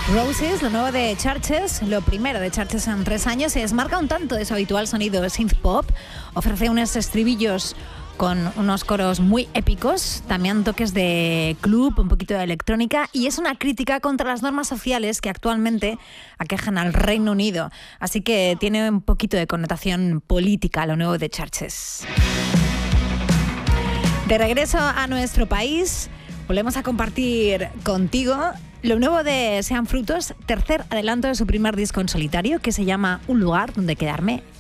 Roses, lo nuevo de Churches, lo primero de Churches en 3 años, se desmarca un tanto de su habitual sonido synth pop, ofrece unos estribillos con unos coros muy épicos, también toques de club, un poquito de electrónica, y es una crítica contra las normas sociales que actualmente aquejan al Reino Unido, así que tiene un poquito de connotación política lo nuevo de Churches. De regreso a nuestro país, volvemos a compartir contigo lo nuevo de Sean Frutos, tercer adelanto de su primer disco en solitario, que se llama Un lugar donde quedarme